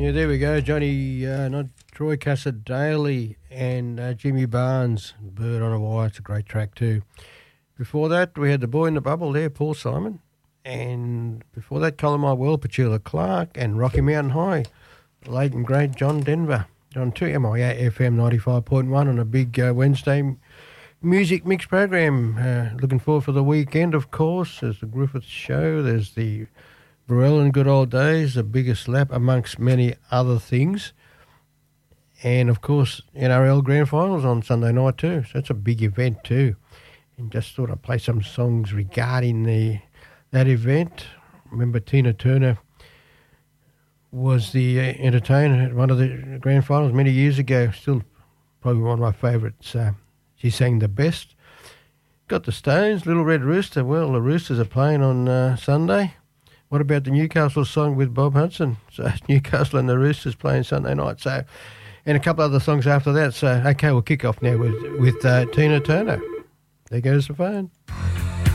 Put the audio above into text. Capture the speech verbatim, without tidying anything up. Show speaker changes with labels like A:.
A: Yeah, there we go. Johnny, uh, not Troy Cassar-Daley and uh, Jimmy Barnes, Bird on a Wire. It's a great track too. Before that, we had the Boy in the Bubble there, Paul Simon. And before that, Colour My World, Petula Clark and Rocky Mountain High, late and great John Denver. On two M I A F M ninety-five point one on a big uh, Wednesday music mix program. Uh, looking forward for the weekend, of course. There's the Griffiths Show. There's the Barellan Good Old Days, the biggest lap, amongst many other things. And, of course, N R L Grand Finals on Sunday night too. So that's a big event too. And just thought I'd play some songs regarding the that event. Remember Tina Turner was the uh, entertainer at one of the grand finals many years ago. Still probably one of my favourites. Uh, she sang the best. Got the Stones, Little Red Rooster. Well, the Roosters are playing on uh, Sunday. What about the Newcastle song with Bob Hudson? So Newcastle and the Roosters playing Sunday night. So, and a couple other songs after that. So, okay, we'll kick off now with, with uh, Tina Turner. There goes the phone.